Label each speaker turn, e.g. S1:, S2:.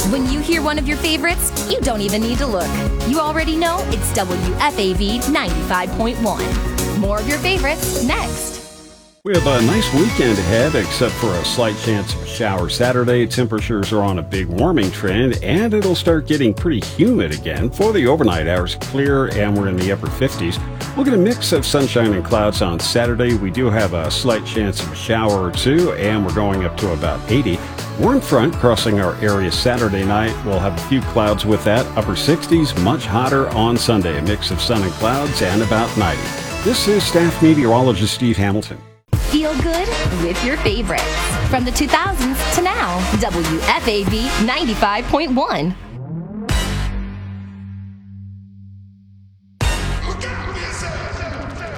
S1: When you hear one of your favorites, you don't even need to look. You already know it's WFAV 95.1. More of your favorites next.
S2: We have a nice weekend ahead, except for a slight chance of a shower Saturday. Temperatures are on a big warming trend, and it'll start getting pretty humid again. For the overnight hours, clear, and we're in the upper 50s. We'll get a mix of sunshine and clouds on Saturday. We do have a slight chance of a shower or two, and we're going up to about 80. Warm front crossing our area Saturday night. We'll have a few clouds with that. Upper 60s, much hotter on Sunday. A mix of sun and clouds, and about 90. This is staff meteorologist Steve Hamilton.
S1: Feel good with your favorites. From the 2000s to now, WFAV 95.1.